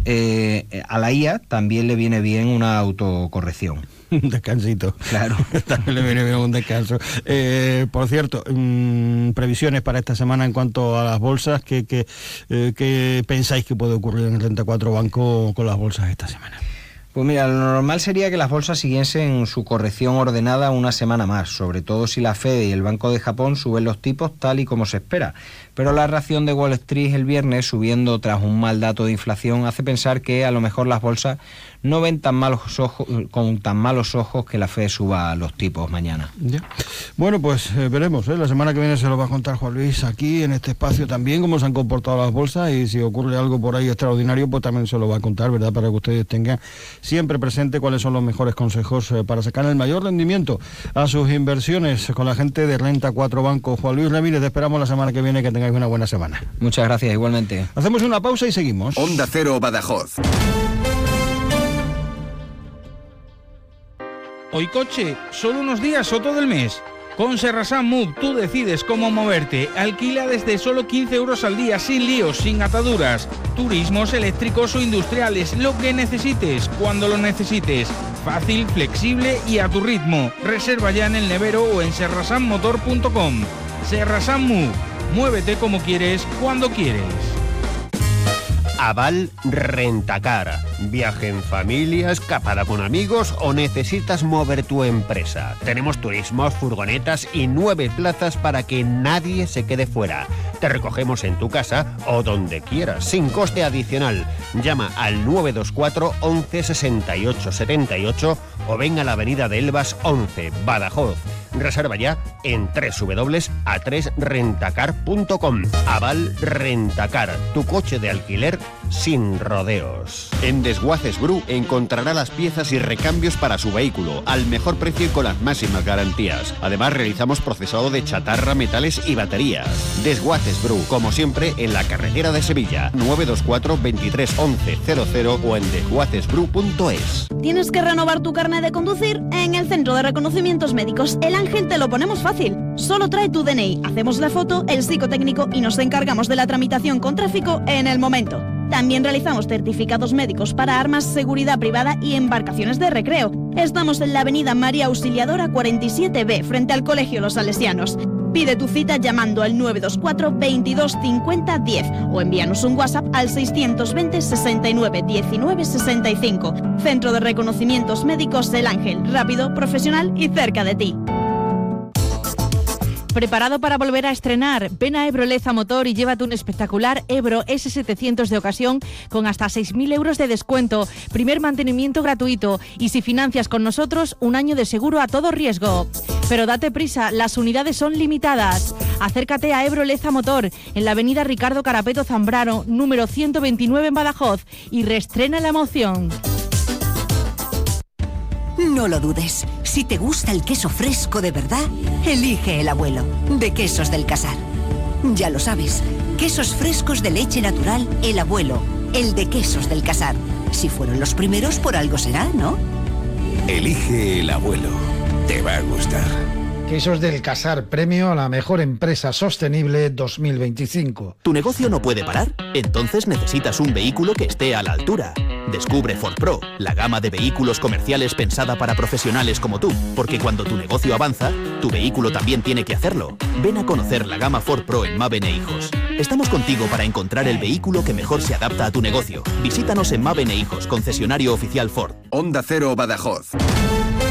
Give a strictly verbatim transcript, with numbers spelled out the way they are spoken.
eh, a la I A también le viene bien una autocorrección. Un descansito. Claro. También le viene bien un descanso. Eh, por cierto, mmm, previsiones para esta semana en cuanto a las bolsas, ¿qué, qué, eh, qué pensáis que puede ocurrir en el treinta y cuatro Banco con las bolsas esta semana? Pues mira, lo normal sería que las bolsas siguiesen su corrección ordenada una semana más, sobre todo si la Fed y el Banco de Japón suben los tipos tal y como se espera. Pero la reacción de Wall Street el viernes, subiendo tras un mal dato de inflación, hace pensar que a lo mejor las bolsas no ven tan malos ojos, con tan malos ojos que la Fed suba los tipos mañana. Ya. Bueno, pues eh, veremos, ¿eh? La semana que viene se lo va a contar Juan Luis aquí en este espacio también, cómo se han comportado las bolsas, y si ocurre algo por ahí extraordinario, pues también se lo va a contar, ¿verdad? Para que ustedes tengan siempre presente cuáles son los mejores consejos eh, para sacar el mayor rendimiento a sus inversiones con la gente de Renta cuatro Banco. Juan Luis Ramírez, te esperamos la semana que viene, que tengáis una buena semana. Muchas gracias, igualmente. Hacemos una pausa y seguimos. Onda Cero Badajoz. Hoy coche, solo unos días o todo el mes. Con Serrasan Move tú decides cómo moverte. Alquila desde solo quince euros al día, sin líos, sin ataduras. Turismos eléctricos o industriales, lo que necesites, cuando lo necesites. Fácil, flexible y a tu ritmo. Reserva ya en el nevero o en serrasan motor punto com. Serrasan Move. Muévete como quieres, cuando quieres. Aval Rentacar. Viaje en familia, escapada con amigos o necesitas mover tu empresa. Tenemos turismos, furgonetas y nueve plazas para que nadie se quede fuera. Te recogemos en tu casa o donde quieras, sin coste adicional. Llama al nueve dos cuatro once sesenta y ocho setenta y ocho o ven a la avenida de Elvas once, Badajoz. Reserva ya en doble u doble u doble u punto a tres rentacar punto com. Aval Rentacar, tu coche de alquiler sin rodeos. En Desguaces Bru encontrará las piezas y recambios para su vehículo al mejor precio y con las máximas garantías. Además realizamos procesado de chatarra, metales y baterías. Desguaces Bru, como siempre, en la carretera de Sevilla, nueve dos cuatro veintitrés once cero cero o en desguaces bru punto es. ¿Tienes que renovar tu carnet de conducir? En el Centro de Reconocimientos Médicos El Ángel te lo ponemos fácil. Solo trae tu D N I, hacemos la foto, el psicotécnico y nos encargamos de la tramitación con tráfico en el momento. También realizamos certificados médicos para armas, seguridad privada y embarcaciones de recreo. Estamos en la avenida María Auxiliadora cuarenta y siete B, frente al Colegio Los Salesianos. Pide tu cita llamando al nueve dos cuatro veintidós cincuenta diez o envíanos un WhatsApp al seiscientos veinte sesenta y nueve diecinueve sesenta y cinco. Centro de Reconocimientos Médicos El Ángel. Rápido, profesional y cerca de ti. ¿Preparado para volver a estrenar? Ven a Ebro Leza Motor y llévate un espectacular Ebro ese setecientos de ocasión con hasta seis mil euros de descuento, primer mantenimiento gratuito y si financias con nosotros, un año de seguro a todo riesgo. Pero date prisa, las unidades son limitadas. Acércate a Ebro Leza Motor en la avenida Ricardo Carapeto Zambrano, número ciento veintinueve en Badajoz y reestrena la emoción. No lo dudes, si te gusta el queso fresco de verdad, elige El Abuelo, de Quesos del Casar. Ya lo sabes, quesos frescos de leche natural, El Abuelo, el de Quesos del Casar. Si fueron los primeros, por algo será, ¿no? Elige El Abuelo, te va a gustar. Quesos del Casar, premio a la mejor empresa sostenible dos mil veinticinco. ¿Tu negocio no puede parar? Entonces necesitas un vehículo que esté a la altura. Descubre Ford Pro, la gama de vehículos comerciales pensada para profesionales como tú, porque cuando tu negocio avanza, tu vehículo también tiene que hacerlo. Ven a conocer la gama Ford Pro en Maven e Hijos. Estamos contigo para encontrar el vehículo que mejor se adapta a tu negocio. Visítanos en Maven e Hijos, concesionario oficial Ford. Onda Cero Badajoz.